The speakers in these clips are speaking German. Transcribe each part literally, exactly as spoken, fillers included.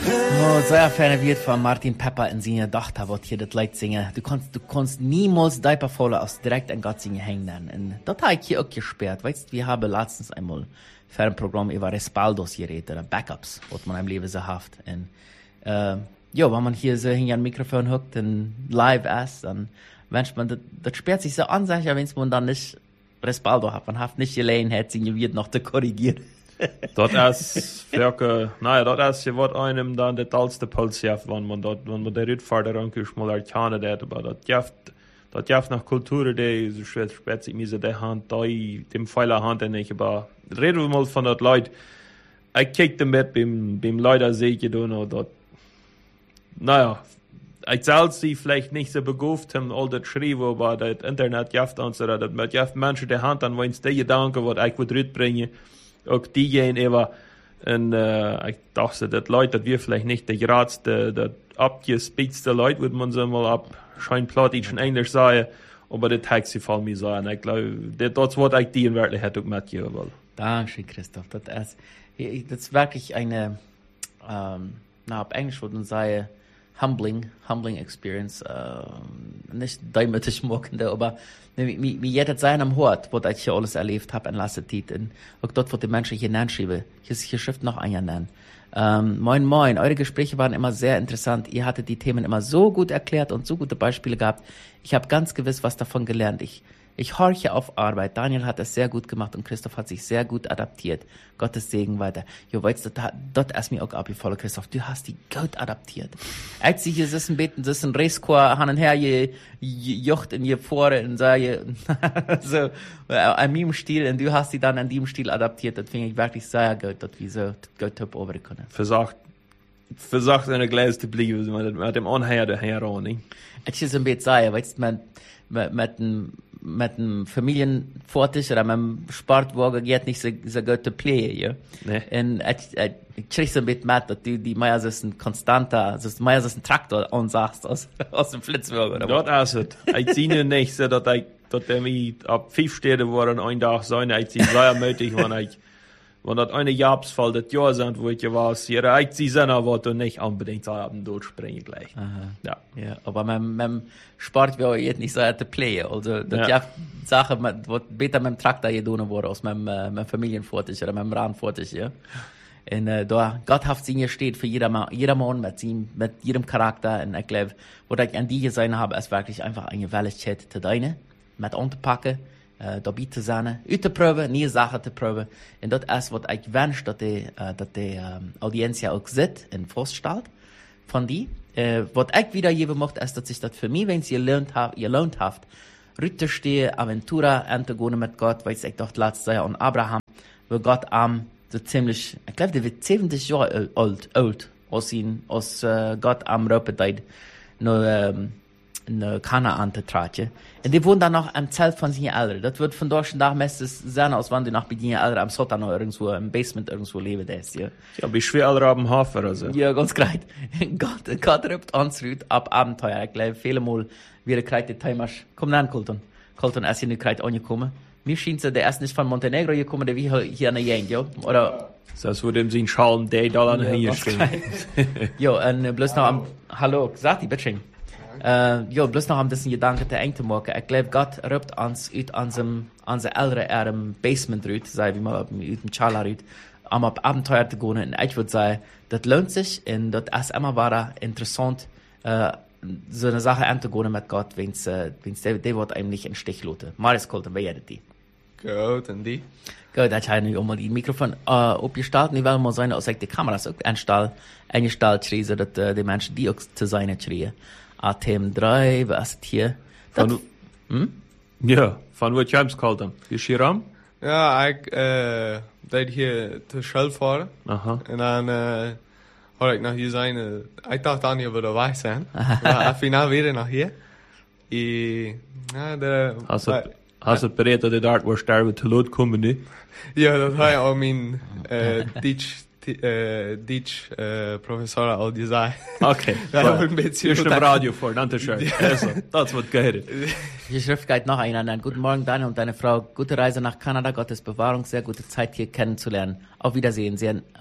Oh, sehr ferne wird von Martin Pepper in seiner Tochter, wird hier das Lied singen. Du kannst, du kannst niemals Diaper voll aus direkt an Gott singen hängen. Und das habe ich hier auch gesperrt. Weißt du, wir haben letztens einmal für ein Programm über Respaldos geredet, oder Backups, was man im Leben so hat. Und, äh, ja, wenn man hier so hinter ein Mikrofon hockt und live ist, dann wünscht man, das, das sperrt sich so an, sag ich, wenn man dann nicht Respaldo hat. Man hat nicht Gelegenheit, singen wird noch zu korrigieren. Dat is welke, nou ja, dat is je wat einem dan de talste puls heeft, want man dat, want man de uitvaart er ook mal erkennen dat, aber dat jeft, dat jeft nach Kultur, de so schwer spät sich mir so de Hand, da dem Pfeiler Hand en ich, aber reden wir mal von dat Leute, ich kijk dem mit beim, beim Leute sehe ich da noch, dat, naja, ich selbst sie vielleicht nicht so begauft haben, all das schreiben, aber das Internet jeft uns, oder dat mit jeft Menschen de Hand an, wenn es die Gedanken, was ich würde rüberbringen, ook diegenen even, en uh, ik dacht dat Leute, dat wir vielleicht nicht der geradste, der abgespitzte Leute, würde man so mal ab, schein plattdeutsch und Englisch sagen, aber das hat sie von mir sagen. Ich glaube, das wird ich die in Wirklichkeit auch mitgeben wollen. Dankeschön, Christoph. Das ist, das ist wirklich eine, ähm, na, auf Englisch würde man sagen, humbling, humbling experience, äh, nicht däumlich mockende, aber wie, wie jeder sein am Hort, wo ich hier alles erlebt habe in letzter Zeit, und auch dort, wo die Menschen hier nennen schreiben, hier, hier schrift noch einer nennen. Ähm, moin, moin, eure Gespräche waren immer sehr interessant, ihr hattet die Themen immer so gut erklärt und so gute Beispiele gehabt, ich habe ganz gewiss was davon gelernt, ich Ich horche auf Arbeit. Daniel hat es sehr gut gemacht und Christoph hat sich sehr gut adaptiert. Gottes Segen weiter. Jo, weißt du, dort ist mir auch abgefallen, Christoph. Du hast die gut adaptiert. Als sie hier sitzen, beten, sitzen, Reiskor, hin und her, je, jocht in je Pore, und sage, so, an meinem Stil, und du hast sie dann an dem Stil adaptiert. Das finde ich wirklich sehr gut, dass wir so gut top over können. Versagt, versagt eine Gläser zu bleiben, mit dem Anhör daher auch, nicht? Ich ist ein bisschen sagen, weißt du, mit, mit, mit dem, mit dem Familienvortisch oder mit dem Sportwagen geht nicht so, so gut zu playen, ja. Nee. Und ich, ich, ich krieg so ein bisschen mit, dass du die Meier ist ein konstanter, so Meier ist ein Traktor ansagst aus, aus dem Flitzwagen, oder? Das ist es. Ich sehe nicht so, dass ich, dass der mich ab fünf Städte waren, ein Tag sein, ich sehe sehr mutig, wenn ich, wenn das eine Jahresfall, das Jahr sind, wo ich ja war, ja, ich sehe sehr was und nicht unbedingt so am durchspringen gleich. Aha. Ja. Ja, aber mit, mit dem Sport will ich jetzt nicht so zu playen. Also, das ja. ist Sache, was besser mit dem Traktor getan wurde, als mit dem, äh, mit dem Familienvortisch oder mit dem Rahmenvortisch, ja. Und, äh, da, Gotthaft Singen steht für jeder, jeder Mann mit ihm, mit jedem Charakter. Und ich glaube, was ich an die gesehen habe, ist wirklich einfach eine Welligkeit zu deine, mit anzupacken. Uh, dabei zu sein, uit te proben, nieuwe Sachen zu proben. Und das ist, was ich wünsche, dass die, uh, dass die um, Audienz ja auch sieht und feststellt von die. Uh, was ich wiedergeben möchte, ist, dass sich das für mich, wenn es gelohnt hat, gelohnt hat, rütterstehe, Aventura, anzugehen mit Gott, weil ich dachte, letztes Jahr an Abraham, wo Gott am, so ziemlich, ich glaube, der wird siebzig Jahre alt, alt, als ihn, als uh, Gott am Röpedeit, nur, um, in Kanaan zu tragen. Und die wohnen dann noch am Zelt von seinen Eltern. Das wird von deutschen Tag meistens sein, als wenn die noch bei ihren Eltern am Sotan noch irgendwo, im Basement irgendwo leben, das, ja. Ja, wie schwer alle am Hafen, also. Ja, ganz great. Gott, Gott rübt uns rüt ab Abenteuer. Ich glaube, viele Mal wieder kreit die Timer. Komm dann, Colton. Colton, ist hier nicht kreit angekommen. Mir scheint so, der ist nicht von Montenegro gekommen, der wie hier an der Gegend, ja. Oder? Das würde ihm sein Schalen, der Dollar ja, hier stehen. Ja, und bloß noch am, hallo, sag die, bitte. Uh, ja, bloß noch ein bisschen Gedanken zu eng zu machen. Ich glaube, Gott rübt uns aus unserem, unser älteren Erden Basement rüt, sei wie man aus dem Chala rüt, um auf Abenteuer zu gehen. Und ich würde sagen, das lohnt sich und das ist immer wieder interessant, uh, so eine Sache anzugehen mit Gott, wenn es, uh, der, der wird einem nicht in den Stich lassen. Marius Colton, wer ist die? Gut, und die? Gut, ich habe nicht einmal die Mikrofon uh, aufgestellt und ich will mal sagen, dass ich die Kameras auch eingestellt, eingestellt schreie, dass uh, die Menschen die auch zu sein schreien. A T M drei, was ist hier? Van, hm? Ja, van wat jij hem kalt dan? Is je ram? Ja, ik uh, deed hier te Shell fahren. Aha. En dan uh, hoor ik nog hier zijn. Uh, ik dacht dan niet, we erbij zijn. Maar finaal weer nog hier. I, ja, de, Hast du bereid dat je daar waar sterven te lood komen nu? Ja, dat had je al mijn uh, teach Uh, Deutsch uh, Professor al gesagt. Okay. Ja, ein bisschen. Ich im Radio vor, danke schön. Also, das wird geil. Die Schrift geht noch einander. Guten Morgen, Daniel und deine Frau. Gute Reise nach Kanada. Gottes Bewahrung. Sehr gute Zeit hier kennenzulernen. Auf Wiedersehen. Sehr, auf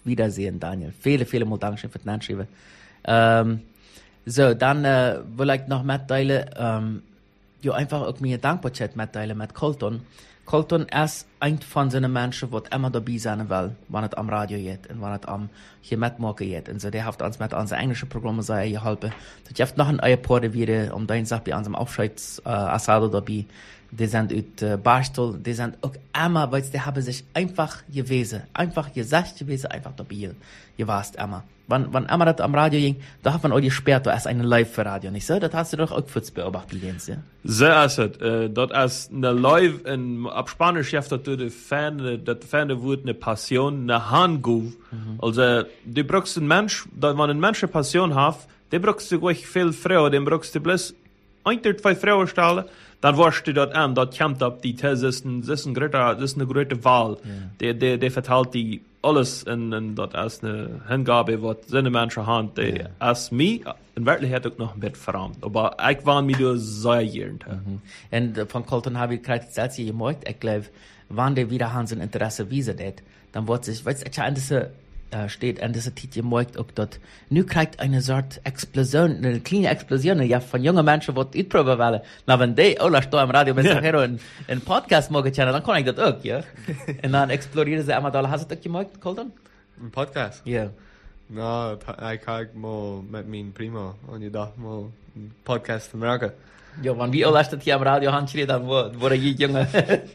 Wiedersehen, Daniel. Viele, viele Mal Dankeschön für den Anschreiben. Ähm, so, dann äh, will ich noch mitteilen, ähm, ja, einfach auch meine Dankbarkeit mitteilen mit Colton. Colton ist ein von seinen Menschen, die immer dabei sein will, wenn es am Radio geht und wenn es am hier mitmachen geht. Und so, der hat uns mit unseren englischen Programmen sehr geholfen. Das gibt noch ein Eierport wieder, um deine Sache bei unserem Aufscheids-Assado äh, dabei. Die sind aus äh, Barstel, die sind auch immer, weil die haben sich einfach gewesen, einfach gesagt gewesen, einfach dabei gewasst immer. Wenn, wenn immer das am Radio ging, da hat man auch gesperrt, da ist eine Live-Radio, nicht so? Das hast du doch auch kurz beobachtet, Jens, ja? So ist es. Äh, das ist eine Live, in, ab Spanisch schafft das die Ferne, das Ferne wird eine Passion, eine Handguf. Mhm. Also, du brauchst einen Mensch, wenn man einen Mensch eine Passion hat, der brauchst du gleich viel Frau, den brauchst du bloß ein, zwei Frauen stellen, dann warst du dort an, dort kommt ab die These, das ist, ein, das ist, ein größer, das ist eine große Wahl. Ja. Der, der, der verteilt die alles in, in dort als eine Hingabe, was seine Menschen haben, die ja. als mich in Wirklichkeit auch noch ein bisschen verrammt. Aber ich war mir da sehr gern. Mhm. Und äh, von Colton habe ich gerade selbst gemerkt, ich glaube, wenn der wieder Hans ein Interesse wiesen hat, dann wird sich, weißt du, ich an diese, äh, steht an dieser Titel gemerkt, auch dort, nu kriegt eine Sorte Explosion, eine kleine Explosion, ja, von jungen Menschen, die ausprobieren wollen. Na, wenn die, oh, lass da im Radio mit Hero einen Podcast machen, dann kann ich das auch, ja. Und dann explodieren sie einmal da. Hast du das gemerkt, Colton? Ein Podcast? Ja. Yeah. No, ich kann mal mit meinem Primo und ich dachte mal, ein Podcast zu merken. Ja, wenn wir alles das hier am Radio haben, dann wurde je jünger.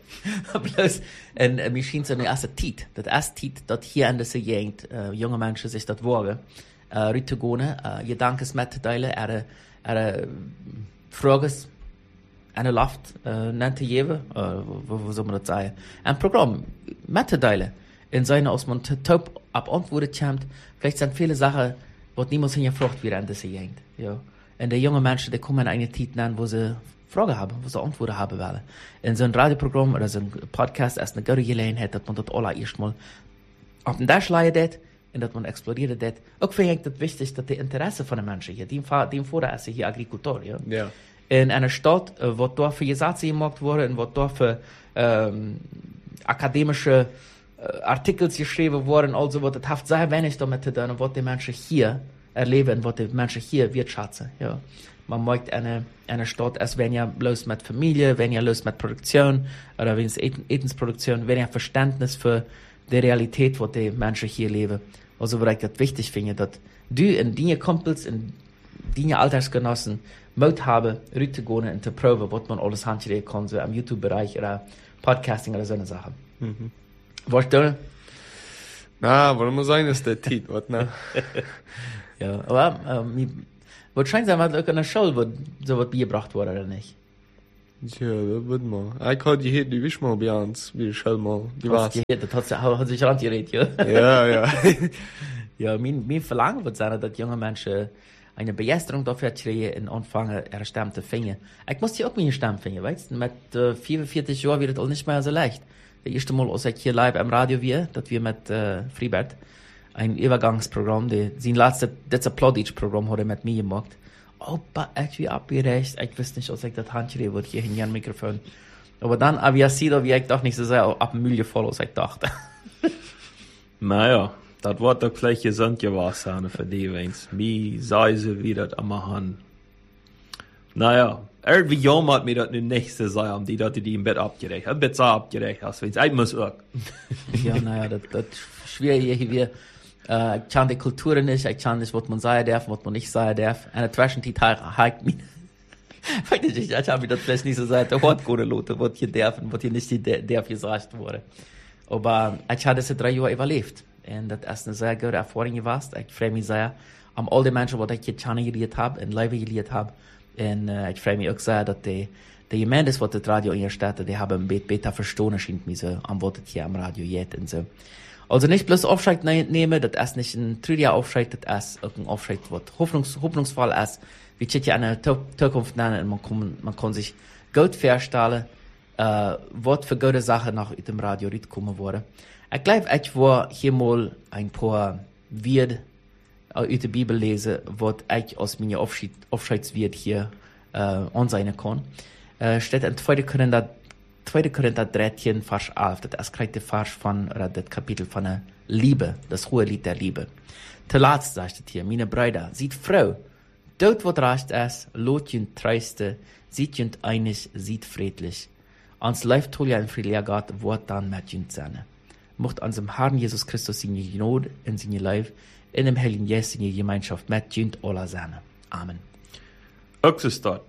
Bloß, und äh, mir schien so eine erste Tit, das erste Tit, das hier in dieser Gegend, äh, junge Menschen sich das wagen, äh, rübergehen, äh, Gedanken mitteilen, ihre, ihre Fragen, eine Luft, äh, nennt jeder, äh, wo, wo soll man das sagen, ein Programm mitteilen, in seiner, aus man top ab Antworten kommt, vielleicht sind viele Sachen, die niemals hingefragt werden in dieser Gegend, ja. Und die jungen Menschen, die kommen in eine Zeit an, wo sie Fragen haben, wo sie Antworten haben wollen. In so einem Radioprogramm oder so einem Podcast ist eine gute Gelegenheit, dass man das allererst mal auf den Tisch legt und dass man explodiert das. Auch finde ich das wichtig, dass die Interesse von den Menschen hier, die im Vorder ist hier Agrikultor, ja. Ja. In einer Stadt, wo dort für Gesetze gemacht wurden, wo dort für ähm, akademische äh, Artikel geschrieben wurden, also wo das hat sehr wenig damit zu tun, was die Menschen hier erleben, was die Menschen hier wirtschaften, ja. Man möchte eine, eine Stadt, es wenn ja bloß mit Familie, wenn ja bloß mit Produktion, oder wenn es Etensproduktion, wenn ja Verständnis für die Realität, was die Menschen hier leben. Also, weil ich das wichtig finde, dass du und deine Kumpels und deine Altersgenossen Mut haben, rüberzugehen und zu proben, was man alles handschreiben kann, so im YouTube-Bereich oder Podcasting oder so eine Sache. Mhm. Was du? Na, warum muss sein, ist der Tit, was, ne? Ja, aber, ähm, wahrscheinlich sein, was auch in der Schule wird, so was beigebracht wurde, oder nicht? Ja, das wird mal. Ich hatte die hier, die wisch mal bei uns, wie die Schule mal. Die war's. Das hat, hat, hat sich rangeredet, ja? Ja, ja. Ja, mein, mein Verlangen wird sein, dass junge Menschen eine Begeisterung dafür kriegen und anfangen, ihre Stimme zu finden. Ich muss hier auch meine Stimme finden, weißt du? Mit äh, vierundvierzig Jahren wird es auch nicht mehr so leicht. Das erste Mal, als ich hier live am Radio war, dass wir mit äh, Freibert ein Übergangsprogramm, die, sein letztes, das ist ein Plattdeutsch-Programm, hat er mit mir gemacht. Aber ich war abgerecht, ich wusste nicht, als ich das Handschreiben würde, hier hinter dem Mikrofon. Aber dann, aber ich sehe, wie ich doch nicht so sehr ab dem Müll gefallen, als ich dachte. Naja, das wird doch vielleicht gesund gewesen für die, wenn's mir sei sie wie das immer haben. Naja, irgendwie jammert mir das nächste sein, die Leute, die im Bett abgerecht haben. Ein Bett abgerecht hast, wenn's ich muss auch. Ja, naja, das, das ist schwierig hier. Uh, ich kann die Kultur nicht, ich kann nicht, was man sagen darf, was man nicht sagen darf. Und der Zwischenzeit hat mich, weiß ich nicht, ich habe mir das vielleicht nicht so gesagt, der hat gute Leute, was hier darf und was hier nicht darf gesagt wurde. Aber ich habe diese drei Jahre überlebt. Und das ist eine sehr gute Erfahrung gewesen. Ich freue mich sehr um all die Menschen, die ich hier kennengelernt habe und Leben gelernt habe. Und uh, ich freue mich auch sehr, dass die, die Gemeinde, die das Radio in der Stadt, die haben ein bisschen besser verstanden, scheint mir so, am was hier am Radio geht und so. Also nicht bloß Aufschreit nehmen, das ist nicht ein trüger Aufschreit, das ist ein Aufschreit, was hoffnungs, hoffnungsvoll ist. Wir können ja eine Zukunft nennen und man kann, man kann sich gut vorstellen, äh, was für gute Sachen nach dem Radio rauskommen wurde. Ich glaube, ich war hier mal ein paar Wörter aus der Bibel lesen, was ich aus meiner Aufschreitswert hier äh, ansehen kann. Äh, steht in zweiter Korinther tweede Korinther dreizehn, Vers elf, das ist gerade der Vers von, oder das Kapitel von der Liebe, das hohe Lied der Liebe. Zuletzt sagt es hier, meine Brüder, sieht Frau, dort wo recht ist, lot jünd treuste, sieht jünd einig, sieht friedlich. Ans läuft toll ja ein friedlicher Gott, wort dann mit jünd seine. Mocht unserem Herrn Jesus Christus in die Not, in seine Leib, in dem Heiligen Geist, in die Gemeinschaft mit jünd aller seine. Amen. Auch ist dort.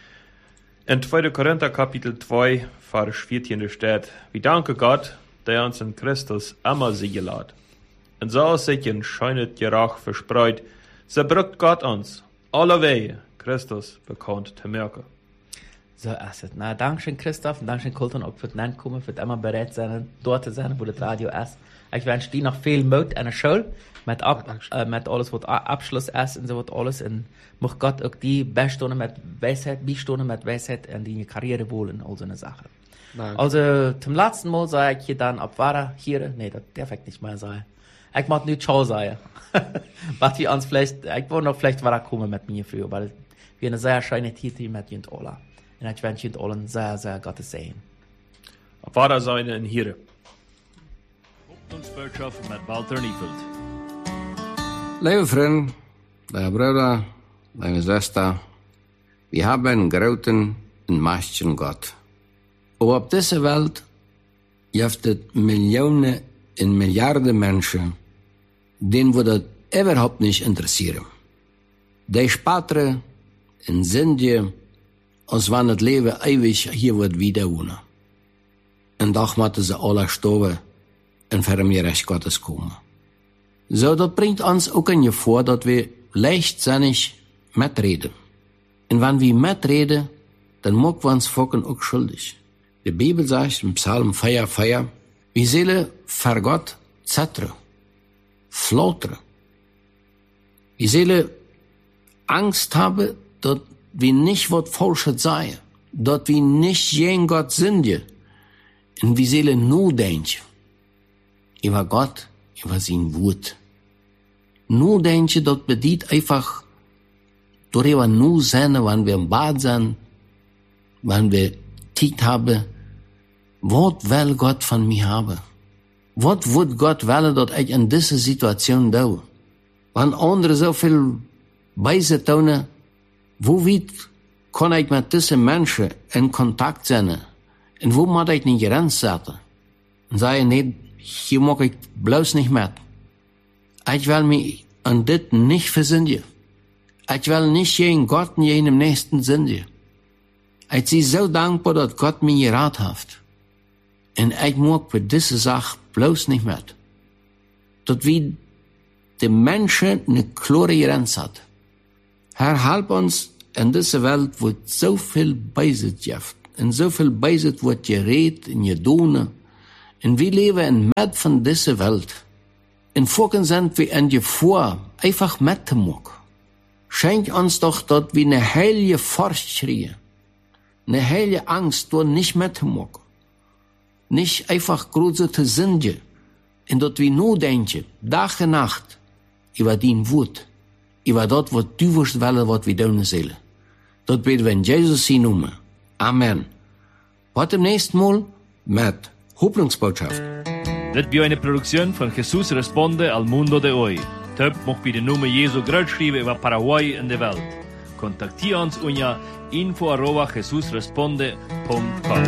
In zweite Korinther Kapitel zwei, Vers vierzehn steht, wir danken Gott, der uns in Christus immer siegen lässt. Und so sich in scheunet Gerach verspreut, so brückt Gott uns alle Wege Christus bekannt zu merken. So ist es. Na, Dankeschön, Christoph, und Dankeschön, Colton, auch für das Nankommen, für immer bereit sein, dort zu sein, wo das Radio ist. Ich wünsche dir noch viel Mut an der Schule, mit, ab, äh, mit alles, was Abschluss ist und so was alles. Und muss Gott auch die Bestunden mit Weisheit, Beistunden mit Weisheit in die Karriere wollen, all so eine Sache. Danke. Also, zum letzten Mal sage ich hier dann, ob war hier, nee, das darf ich nicht mehr sagen. Ich mag nicht Ciao sagen. Was wir uns vielleicht, ich wollte noch vielleicht war kommen mit mir für, weil wir eine sehr schöne Titel mit Jünd Ola. Und ich wünsche Jünd Ola sehr, sehr Gottes Segen. Ob war da seine in hier? Hoffnungsbotschaft mit Walter Niefeld. Liebe Freunde, liebe Brüder, liebe Schwester, wir haben einen großen und mächtigen Gott. Aber auf dieser Welt gibt es Millionen und Milliarden Menschen, denen wir das überhaupt nicht interessieren. Die sparen und sind die, als wenn das Leben ewig hier wird wiederholen. Und doch müssen sie alle sterben und vor dem Recht Gottes kommen. So, das bringt uns auch in vor, dass wir leichtsinnig mitreden. Und wenn wir mitreden, dann machen wir uns Folgen auch schuldig. Die Bibel sagt im Psalm vier, vier, wir sollen vor Gott zittern, flattern. Wir sollen Angst haben, dass wir nicht was Falsches sagen, dass wir nicht gegen Gott sind. Und wir sollen nur denken über Gott, über sein Wort. Nur denken, das bedeutet einfach, darüber nur sein, wenn wir im Bad sind, wenn wir Zeit haben, was will Gott von mir haben? Was wird Gott wollen, dass ich in dieser Situation tue? Wenn andere so viel Beise tun, wo weit kann ich mit diesen Menschen in Kontakt sein? Und wo muss ich nicht Grenzen setzen? Und sagen, nee, hier mag ich bloß nicht mit. Ich will mich an das nicht versündigen. Ich will nicht gegen Gott und gegen den Nächsten sündigen. Ich bin so dankbar, dass Gott mir geraten hat. Und ich mag für diese Sache bloß nicht mit. Dass wir die Menschen eine klare Grenze hat. Herr, halb uns in dieser Welt, wo so viel Beisitz gibt. Und so viel Beisitz wird geredet und getan. Und wir leben in Mitte von dieser Welt. Und vorhin sind wir in Gefahr, einfach mitzumachen. Schenk uns doch, dass wir eine heilige Furcht kriegen. Eine heilige Angst, dort nicht mitzumachen. Nicht einfach große zu sündigen. Und dass wir nur denken, Tag und Nacht, über dein Wort. Über das, was du wirst wollen, was wir tun sollen. Das beten wir in Jesus sein Namen. Amen. Bis zum nächsten Mal mit Hoffnungsbotschaft. Das ist eine Produktion von Jesus Responde al Mundo de Hoy. Töp mocht bij de Name Jesu groot schrijven über Paraguay in der Welt. Kontaktier uns unter info arroba jesusresponde punkt com.